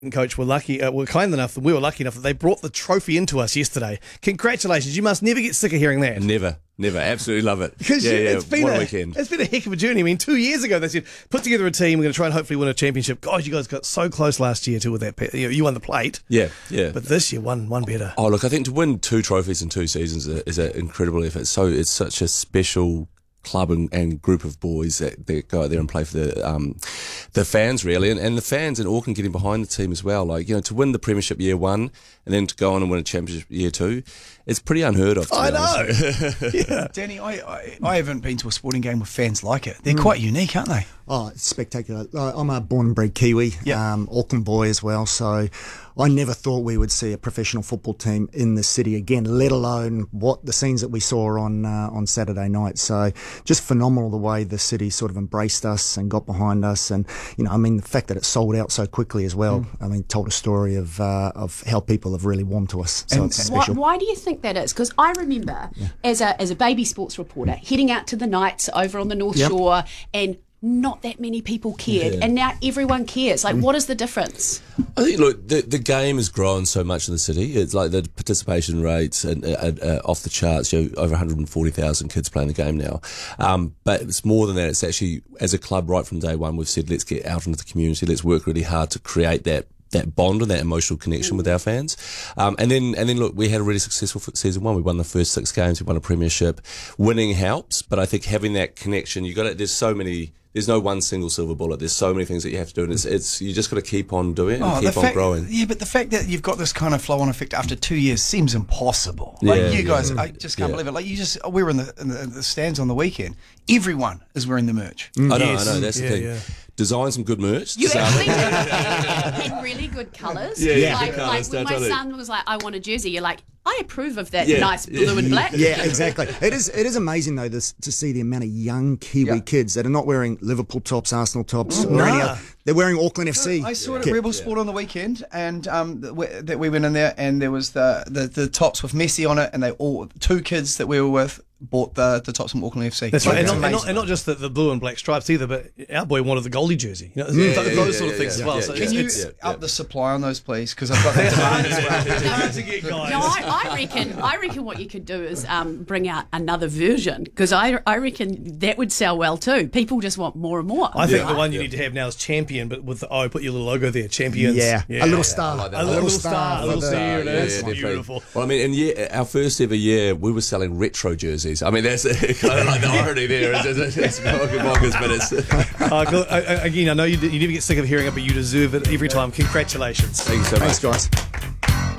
coach were kind enough, and we were lucky enough that they brought the trophy into us yesterday. Congratulations. You must never get sick of hearing that. Never. Absolutely love it. Because What a weekend. It's been a heck of a journey. I mean, 2 years ago they said, put together a team, we're going to try and hopefully win a championship. Guys, you guys got so close last year too with that. You won the plate. Yeah. But this year, one better. Oh, look, I think to win 2 trophies in 2 seasons is an incredible effort. So it's such a special club and group of boys that go out there and play for the fans, really, and the fans in Auckland getting behind the team as well. Like, to win the premiership year 1 and then to go on and win a championship year 2, it's pretty unheard of. I know. Yeah. Danny, I haven't been to a sporting game with fans like it. They're quite unique, aren't they? Oh, it's spectacular. I'm a born and bred Kiwi, Auckland boy as well, so I never thought we would see a professional football team in the city again, let alone what the scenes that we saw on Saturday night. So just phenomenal the way the city sort of embraced us and got behind us, and the fact that it sold out so quickly as well. Told a story of how people have really warmed to us. So it's special. Why do you think that is? Because I remember as a baby sports reporter heading out to the Knights over on the North Shore, and not that many people cared, and now everyone cares. Like, what is the difference? I think, look, the game has grown so much in the city. It's like the participation rates are off the charts. Over 140,000 kids playing the game now. But it's more than that. It's actually, as a club, right from day one, we've said, let's get out into the community. Let's work really hard to create that bond and that emotional connection with our fans. And then look, we had a really successful season 1. We won the first 6 games. We won a premiership. Winning helps, but I think having that connection, there's no one single silver bullet. There's so many things that you have to do, and it's you just got to keep on doing it and keep on growing. Yeah, but the fact that you've got this kind of flow-on effect after 2 years seems impossible. Like, you guys, I just can't believe it. Like, we were in the stands on the weekend. Everyone is wearing the merch. I know. That's the thing. Yeah. Design some good merch. You actually did. And really good colours. Like when my son was like, I want a jersey, you're like, I approve of that nice blue and black. Yeah, exactly. It is amazing though to see the amount of young Kiwi kids that are not wearing Liverpool tops, Arsenal tops, or any other. They're wearing Auckland FC. I saw it at Rebel Sport on the weekend, and that we went in there, and there was the tops with Messi on it, and they all 2 kids that we were with bought the tops from Auckland FC. That's right, and not just the blue and black stripes either, but our boy wanted the Goldie jersey. Those sort of things as well. So can you up the supply on those, please? Because I've got that demand as well. Hard to get guys. No, I reckon what you could do is bring out another version, because I reckon that would sell well too. People just want more and more. I think the one you need to have now is Champion, but with the put your little logo there, Champions. Yeah. A little star. Like a little star. A little star. It's beautiful. Well, our first ever year, we were selling retro jerseys. I mean, that's kind of like the irony there. It's bonkers, but it's... Again, I know you never get sick of hearing it, but you deserve it every time. Congratulations. Thank you so much. Thanks, guys.